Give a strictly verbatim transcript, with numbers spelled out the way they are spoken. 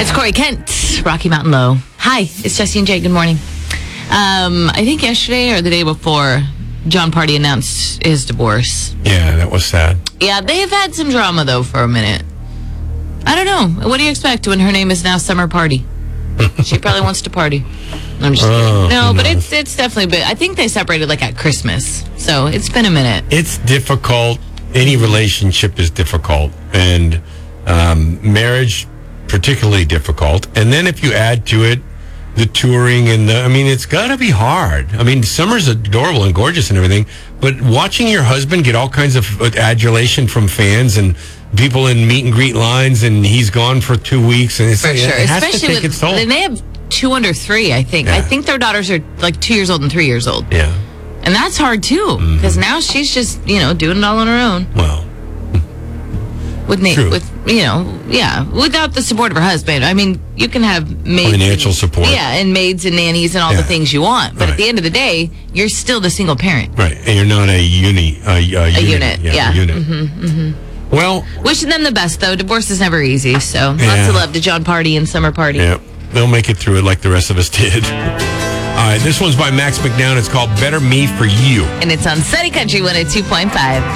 It's Corey Kent, Rocky Mountain Low. Hi, it's Jesse and Jay. Good morning. Um, I think yesterday or the day before, John Party announced his divorce. Yeah, that was sad. Yeah, they've had some drama, though, for a minute. I don't know. What do you expect when her name is now Summer Party? She probably wants to party. I'm just Oh, kidding. No, but no. it's it's definitely been. I think they separated like at Christmas, so it's been a minute. It's difficult. Any relationship is difficult, and um, marriage particularly difficult. And then if you add to it the touring and the, I mean, it's got to be hard. I mean, Summer's adorable and gorgeous and everything, but watching your husband get all kinds of adulation from fans and people in meet and greet lines, and he's gone for two weeks, and it's For sure, it has especially to take with its toll. they have two under three. I think. Yeah. I think their daughters are like two years old and three years old. Yeah. And that's hard too, because now she's just, you know, doing it all on her own. Well, With na- True. with you know, yeah, without the support of her husband. I mean, you can have maids, Financial and, support. yeah, and maids and nannies and all Yeah. the things you want. But Right. at the end of the day, you're still the single parent. right, and you're not a uni, a, a, unit. unit, yeah. a unit. Mm-hmm, mm-hmm. Well, Wishing them the best, though. Divorce is never easy, so lots Yeah. of love to John Party and Summer Party. yeah, they'll make it through it like the rest of us did. All right, this one's by Max McNown. It's called Better Me for You. And it's on Sunny Country one oh two point five.